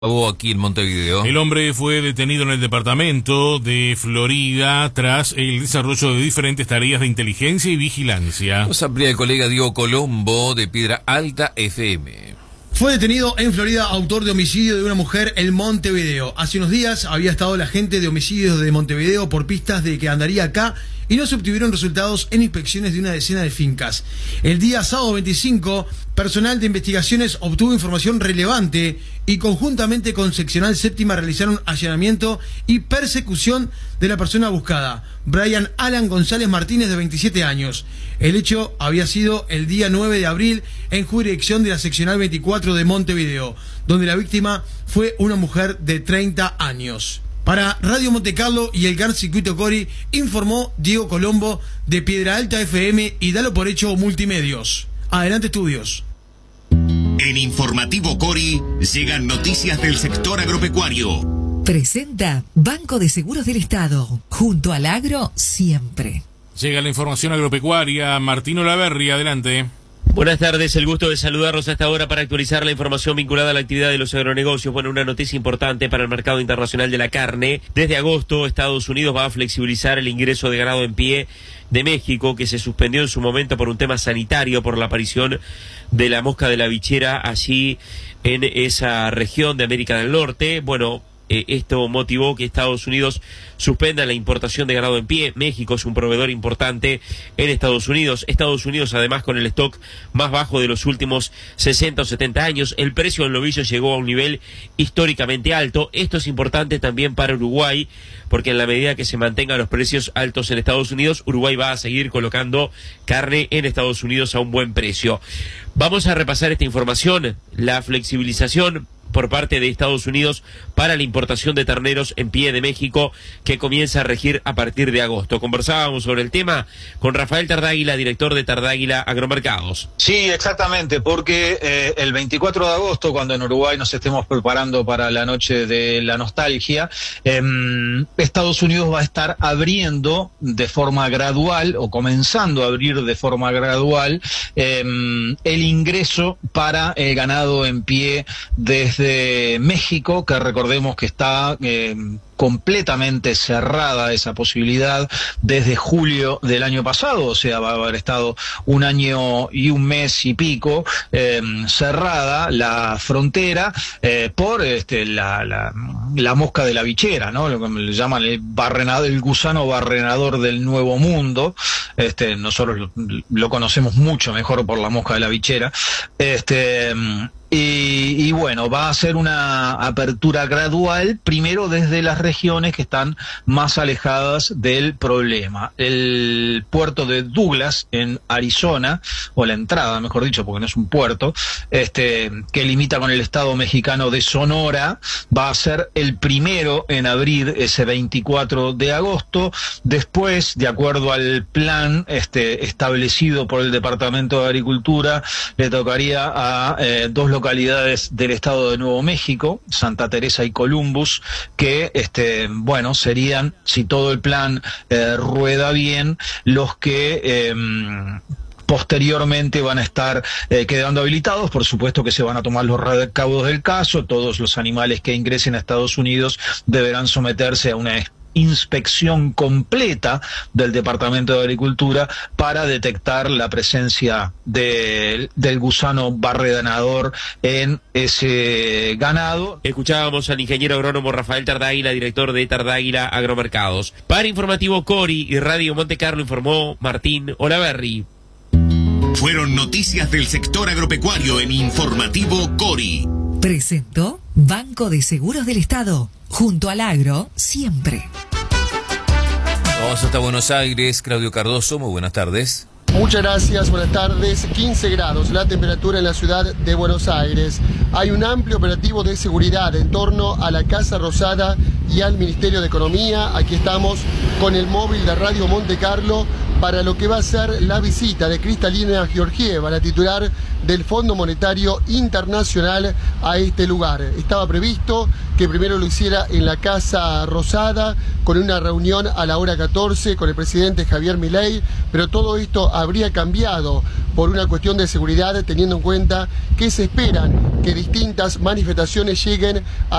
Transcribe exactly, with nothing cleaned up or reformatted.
Aquí en Montevideo. El hombre fue detenido en el departamento de Florida tras el desarrollo de diferentes tareas de inteligencia y vigilancia. Nos amplía el colega Diego Colombo de Piedra Alta F M. Fue detenido en Florida autor de homicidio de una mujer en Montevideo. Hace unos días había estado la agente de homicidios de Montevideo por pistas de que andaría acá y no se obtuvieron resultados en inspecciones de una decena de fincas. El día sábado veinticinco, personal de investigaciones obtuvo información relevante y conjuntamente con Seccional Séptima realizaron allanamiento y persecución de la persona buscada, Brian Alan González Martínez, de veintisiete años. El hecho había sido el día nueve de abril en jurisdicción de la Seccional veinticuatro de Montevideo, donde la víctima fue una mujer de treinta años. Para Radio Montecarlo y el Gran Circuito Cori, informó Diego Colombo de Piedra Alta F M y Dalo por Hecho Multimedios. Adelante, estudios. En Informativo Cori llegan noticias del sector agropecuario. Presenta Banco de Seguros del Estado, junto al agro siempre. Llega la información agropecuaria. Martín Olaverri, adelante. Buenas tardes, el gusto de saludarlos a esta hora para actualizar la información vinculada a la actividad de los agronegocios. Bueno, una noticia importante para el mercado internacional de la carne. Desde agosto, Estados Unidos va a flexibilizar el ingreso de ganado en pie de México, que se suspendió en su momento por un tema sanitario, por la aparición de la mosca de la bichera allí en esa región de América del Norte. Bueno, eh, esto motivó que Estados Unidos suspenda la importación de ganado en pie. México es un proveedor importante en Estados Unidos. Estados Unidos, además, con el stock más bajo de los últimos sesenta o setenta años. El precio del novillo llegó a un nivel históricamente alto. Esto es importante también para Uruguay, porque en la medida que se mantengan los precios altos en Estados Unidos, Uruguay va a seguir colocando carne en Estados Unidos a un buen precio. Vamos a repasar esta información. La flexibilización por parte de Estados Unidos para la importación de terneros en pie de México, que comienza a regir a partir de agosto. Conversábamos sobre el tema con Rafael Tardáguila, director de Tardáguila Agromercados. Sí, exactamente, porque eh, el veinticuatro de agosto, cuando en Uruguay nos estemos preparando para la noche de la nostalgia, eh, Estados Unidos va a estar abriendo de forma gradual, o comenzando a abrir de forma gradual, eh, el ingreso para el ganado en pie desde de México, que recordemos que está eh, completamente cerrada esa posibilidad desde julio del año pasado, o sea, va a haber estado un año y un mes y pico eh, cerrada la frontera eh, por este, la, la, la mosca de la bichera, ¿no? Lo que le llaman el barrenador, el gusano barrenador del Nuevo Mundo. Este, nosotros lo, lo conocemos mucho mejor por la mosca de la bichera. Este Y, y bueno, va a ser una apertura gradual, primero desde las regiones que están más alejadas del problema. El puerto de Douglas, en Arizona, o la entrada, mejor dicho, porque no es un puerto, este, que limita con el estado mexicano de Sonora, va a ser el primero en abrir ese veinticuatro de agosto. Después, de acuerdo al plan este, establecido por el Departamento de Agricultura, le tocaría a eh, dos localidades localidades del estado de Nuevo México, Santa Teresa y Columbus, que este bueno serían, si todo el plan eh, rueda bien, los que eh, posteriormente van a estar eh, quedando habilitados. Por supuesto que se van a tomar los recaudos del caso. Todos los animales que ingresen a Estados Unidos deberán someterse a una inspección completa del Departamento de Agricultura para detectar la presencia de, del gusano barrenador en ese ganado. Escuchábamos al ingeniero agrónomo Rafael Tardáguila, director de Tardáguila Agromercados. Para Informativo Cori y Radio Montecarlo informó Martín Olaverri. Fueron noticias del sector agropecuario en Informativo Cori. Presentó Banco de Seguros del Estado, junto al agro siempre. Vamos hasta Buenos Aires. Claudio Cardoso, muy buenas tardes. Muchas gracias, buenas tardes. quince grados la temperatura en la ciudad de Buenos Aires. Hay un amplio operativo de seguridad en torno a la Casa Rosada y al Ministerio de Economía. Aquí estamos con el móvil de Radio Montecarlo, para lo que va a ser la visita de Kristalina Georgieva, la titular del Fondo Monetario Internacional, a este lugar. Estaba previsto que primero lo hiciera en la Casa Rosada, con una reunión a la hora catorce con el presidente Javier Milei, pero todo esto habría cambiado por una cuestión de seguridad, teniendo en cuenta que se esperan que distintas manifestaciones lleguen a